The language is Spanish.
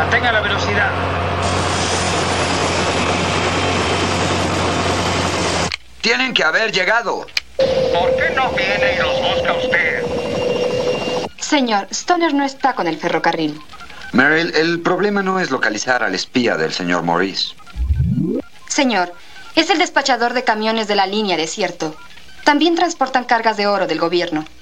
Mantenga la velocidad. Tienen que haber llegado. ¿Por qué no viene y los busca usted? Señor, Stoner no está con el ferrocarril. Merrill, el problema no es localizar al espía del señor Maurice. Señor, es el despachador de camiones de la línea Desierto. También transportan cargas de oro del gobierno.